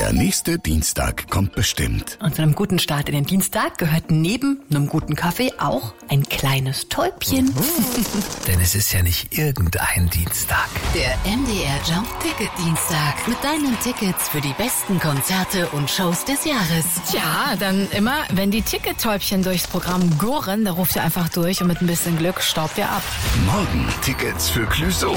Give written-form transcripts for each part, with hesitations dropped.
Der nächste Dienstag kommt bestimmt. Und zu einem guten Start in den Dienstag gehört neben einem guten Kaffee auch ein kleines Täubchen. Denn es ist ja nicht irgendein Dienstag. Der MDR Jump Ticket Dienstag mit deinen Tickets für die besten Konzerte und Shows des Jahres. Ja, dann immer, wenn die Tickettäubchen durchs Programm gurren, da ruft ihr einfach durch und mit ein bisschen Glück staubt ihr ab. Morgen Tickets für Clouseau.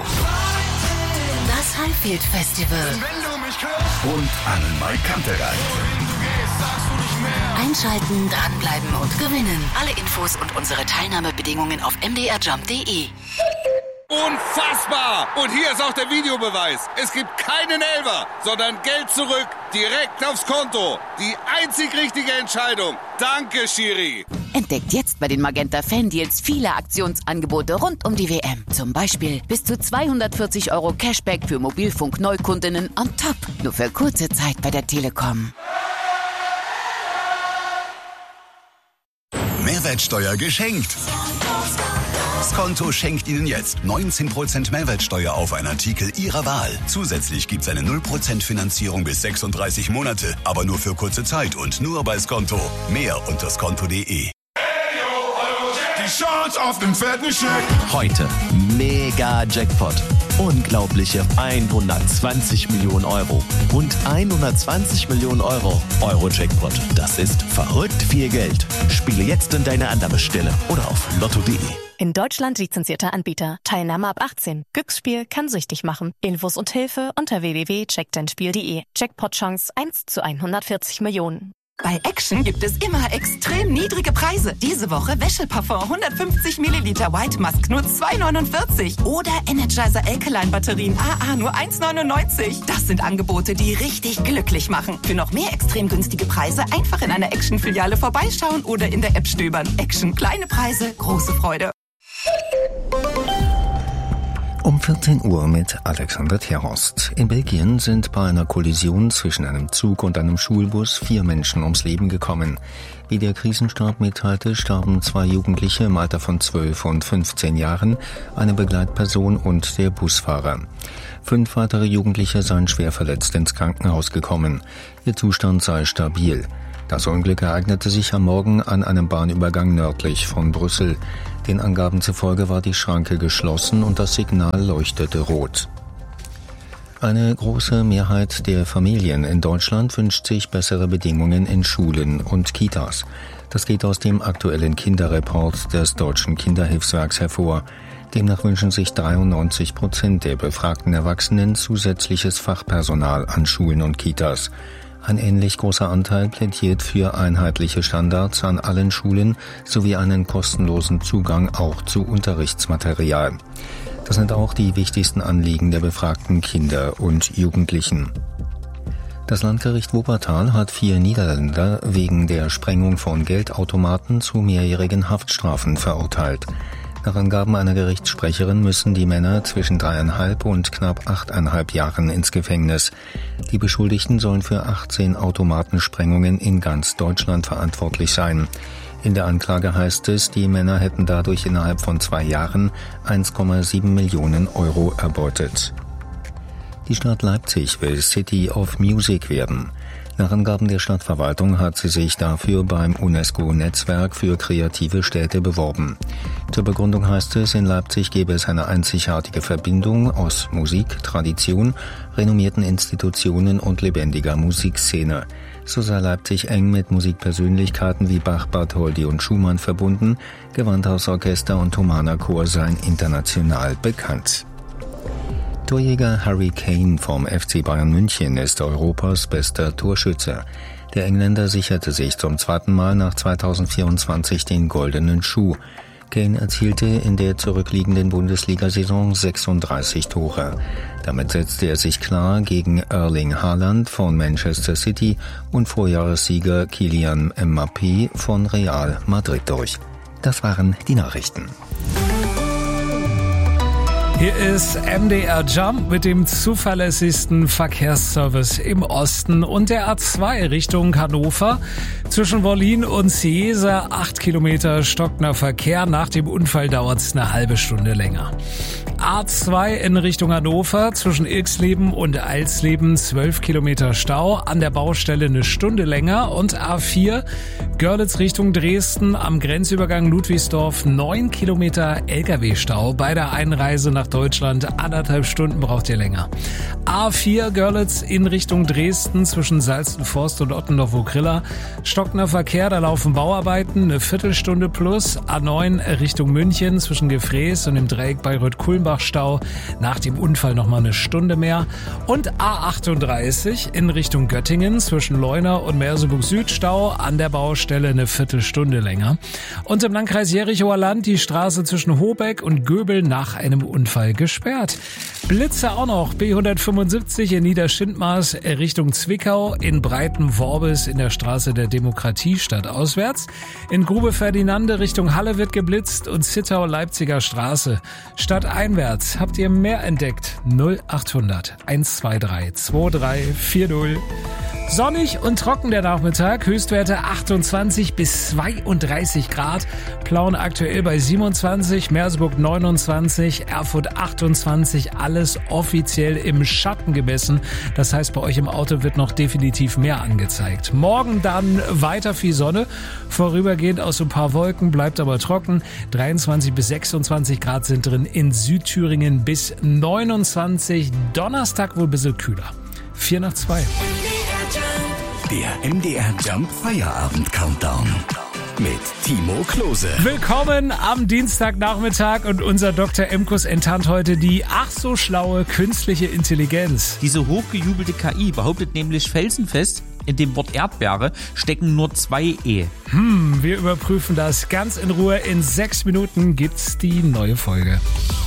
Das Highfield Festival. Und Annemai Kantereit. Einschalten, dranbleiben und gewinnen. Alle Infos und unsere Teilnahmebedingungen auf mdrjump.de. Unfassbar! Und hier ist auch der Videobeweis. Es gibt keinen Elfer, sondern Geld zurück, direkt aufs Konto. Die einzig richtige Entscheidung. Danke, Schiri. Entdeckt jetzt bei den Magenta Fan-Deals viele Aktionsangebote rund um die WM. Zum Beispiel bis zu 240 € Cashback für Mobilfunk-Neukundinnen on top. Nur für kurze Zeit bei der Telekom. Mehrwertsteuer geschenkt. Skonto schenkt Ihnen jetzt 19% Mehrwertsteuer auf einen Artikel Ihrer Wahl. Zusätzlich gibt's eine 0% Finanzierung bis 36 Monate, aber nur für kurze Zeit und nur bei Skonto. Mehr unter skonto.de. Die Chance auf den fetten Scheck. Heute mega Jackpot. Unglaubliche 120 Millionen Euro. Rund 120 Millionen Euro. Euro-Jackpot. Das ist verrückt viel Geld. Spiele jetzt in deine Annahmestelle oder auf lotto.de. In Deutschland lizenzierter Anbieter. Teilnahme ab 18. Glücksspiel kann süchtig machen. Infos und Hilfe unter www.checkdeinspiel.de. Jackpot-Chance 1 zu 140 Millionen. Bei Action gibt es immer extrem niedrige Preise. Diese Woche Wäscheparfum 150 Milliliter White Musk nur 2,49. Oder Energizer Alkaline Batterien AA nur 1,99. Das sind Angebote, die richtig glücklich machen. Für noch mehr extrem günstige Preise einfach in einer Action-Filiale vorbeischauen oder in der App stöbern. Action, kleine Preise, große Freude. Um 14 Uhr mit Alexander Terhorst. In Belgien sind bei einer Kollision zwischen einem Zug und einem Schulbus 4 Menschen ums Leben gekommen. Wie der Krisenstab mitteilte, starben 2 Jugendliche im Alter von 12 und 15 Jahren, eine Begleitperson und der Busfahrer. 5 weitere Jugendliche seien schwer verletzt ins Krankenhaus gekommen. Ihr Zustand sei stabil. Das Unglück ereignete sich am Morgen an einem Bahnübergang nördlich von Brüssel. Den Angaben zufolge war die Schranke geschlossen und das Signal leuchtete rot. Eine große Mehrheit der Familien in Deutschland wünscht sich bessere Bedingungen in Schulen und Kitas. Das geht aus dem aktuellen Kinderreport des Deutschen Kinderhilfswerks hervor. Demnach wünschen sich 93% der befragten Erwachsenen zusätzliches Fachpersonal an Schulen und Kitas. Ein ähnlich großer Anteil plädiert für einheitliche Standards an allen Schulen sowie einen kostenlosen Zugang auch zu Unterrichtsmaterial. Das sind auch die wichtigsten Anliegen der befragten Kinder und Jugendlichen. Das Landgericht Wuppertal hat 4 Niederländer wegen der Sprengung von Geldautomaten zu mehrjährigen Haftstrafen verurteilt. Nach Angaben einer Gerichtssprecherin müssen die Männer zwischen 3,5 und knapp 8,5 Jahren ins Gefängnis. Die Beschuldigten sollen für 18 Automatensprengungen in ganz Deutschland verantwortlich sein. In der Anklage heißt es, die Männer hätten dadurch innerhalb von 2 Jahren 1,7 Millionen Euro erbeutet. Die Stadt Leipzig will City of Music werden. Nach Angaben der Stadtverwaltung hat sie sich dafür beim UNESCO-Netzwerk für kreative Städte beworben. Zur Begründung heißt es, in Leipzig gäbe es eine einzigartige Verbindung aus Musik, Tradition, renommierten Institutionen und lebendiger Musikszene. So sei Leipzig eng mit Musikpersönlichkeiten wie Bach, Bartholdy und Schumann verbunden, Gewandhausorchester und Thomaner Chor seien international bekannt. Torjäger Harry Kane vom FC Bayern München ist Europas bester Torschütze. Der Engländer sicherte sich zum 2. Mal nach 2024 den goldenen Schuh. Kane erzielte in der zurückliegenden Bundesliga-Saison 36 Tore. Damit setzte er sich klar gegen Erling Haaland von Manchester City und Vorjahressieger Kylian Mbappé von Real Madrid durch. Das waren die Nachrichten. Hier ist MDR Jump mit dem zuverlässigsten Verkehrsservice im Osten und der A2 Richtung Hannover. Zwischen Wollin und Ciesa 8 Kilometer stockender Verkehr. Nach dem Unfall dauert es eine halbe Stunde länger. A2 in Richtung Hannover, zwischen Ilksleben und Alsleben 12 Kilometer Stau, an der Baustelle eine Stunde länger. Und A4 Görlitz Richtung Dresden am Grenzübergang Ludwigsdorf 9 Kilometer LKW-Stau. Bei der Einreise nach Deutschland 1,5 Stunden braucht ihr länger. A4 Görlitz in Richtung Dresden zwischen Salzenforst und Ottendorf-Okrilla. Stockender Verkehr, da laufen Bauarbeiten, eine Viertelstunde plus. A9 Richtung München zwischen Gefräß und dem Dreieck Bayreuth-Kulmbach Stau. Nach dem Unfall nochmal eine Stunde mehr. Und A38 in Richtung Göttingen zwischen Leuna und Merseburg Süd Stau. An der Baustelle eine Viertelstunde länger. Und im Landkreis Jerichoer Land die Straße zwischen Hobeck und Göbel nach einem Unfall gesperrt. Blitze auch noch. B175 in Niederschindmaß Richtung Zwickau. In Breitenworbis in der Straße der Demokratie stadtauswärts. In Grube Ferdinande Richtung Halle wird geblitzt und Zittau-Leipziger Straße stadteinwärts. Habt ihr mehr entdeckt? 0800 123 2340. Sonnig und trocken der Nachmittag, Höchstwerte 28 bis 32 Grad, Plauen aktuell bei 27, Merseburg 29, Erfurt 28, alles offiziell im Schatten gemessen. Das heißt, bei euch im Auto wird noch definitiv mehr angezeigt. Morgen dann weiter viel Sonne, vorübergehend aus so ein paar Wolken, bleibt aber trocken. 23 bis 26 Grad sind drin, in Südthüringen bis 29, Donnerstag wohl ein bisschen kühler. 4 nach 2. Der MDR Jump Feierabend Countdown mit Timo Klose. Willkommen am Dienstagnachmittag und unser Dr. Emkus enttarnt heute die ach so schlaue künstliche Intelligenz. Diese hochgejubelte KI behauptet nämlich felsenfest, in dem Wort Erdbeere stecken nur 2 E. Wir überprüfen das ganz in Ruhe. In 6 Minuten gibt's die neue Folge.